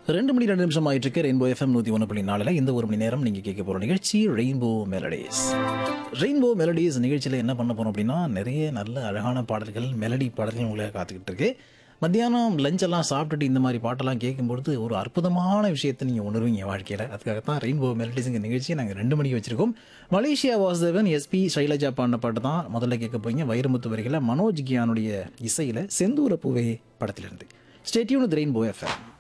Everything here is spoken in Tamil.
2 மணி 2 நிமிஷம் ஆயிட்டு இருக்கு. ரெயின்போ எஃப்எம் 101.4ல இந்த ஒரு மணி நேரம் நீங்க கேட்க போற நிகழ்ச்சி ரெயின்போ மெலடிஸ். ரெயின்போ மெலடிஸ் நிகழ்ச்சியில் என்ன பண்ண போறோம் அப்படின்னா, நிறைய நல்ல அழகான பாடல்கள், மெலடி பாடல்கள் உங்களை காத்துக்கிட்டு இருக்கு. மத்தியானம் லஞ்ச் எல்லாம் சாப்பிட்டுட்டு இந்த மாதிரி பாட்டெல்லாம் கேட்கும்பொழுது ஒரு அற்புதமான விஷயத்தை நீங்கள் உணர்வீங்க வாழ்க்கையில். அதுக்காகத்தான் ரெயின்போ மெலடிஸுங்க நிகழ்ச்சியை நாங்கள் 2 மணிக்கு வச்சிருக்கோம். மலேசியா வாசுதேவன், எஸ்பி சைலஜா பாடின பாட்டு தான் முதல்ல கேட்க போறீங்க. வைரமுத்து வரிகளை மனோஜ் கியானுடைய இசையில் செந்தூர பூவே படத்திலிருந்து. Stay tune with rainbow FM.